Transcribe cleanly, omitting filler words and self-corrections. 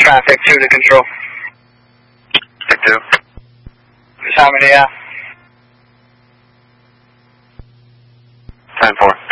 traffic 2 to control. Take 2. How many, 10-4.